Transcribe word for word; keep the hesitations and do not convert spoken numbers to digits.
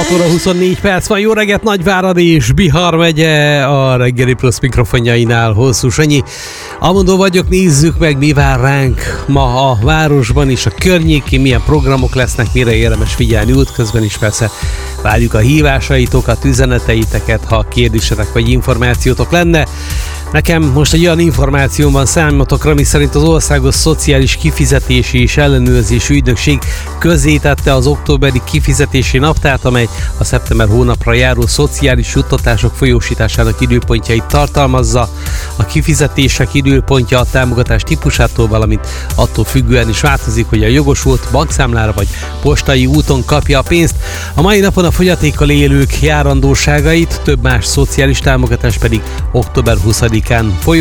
hat óra huszonnégy perc van, jó reggelt Nagyvárad és Bihar megye a Reggeli Plusz mikrofonjainál. Hosszú Sanyi. Amondó vagyok, nézzük meg, mi vár ránk ma a városban és a környékén, milyen programok lesznek, mire érdemes figyelni útközben is. Persze várjuk a hívásaitokat, üzeneteiteket, ha kérdésetek vagy információtok lenne. Nekem most egy olyan információm van számotokra, ami szerint az Országos Szociális Kifizetési és Ellenőrzési Ügynökség közzétette az októberi kifizetési naptárt, amely a szeptember hónapra járó szociális juttatások folyósításának időpontjait tartalmazza. A kifizetések időpontja a támogatás típusától, valamint attól függően is változik, hogy a jogosult bankszámlára vagy postai úton kapja a pénzt. A mai napon a fogyatékkal élők járandóságait, több más szociális támogatás pedig október huszadikán folyó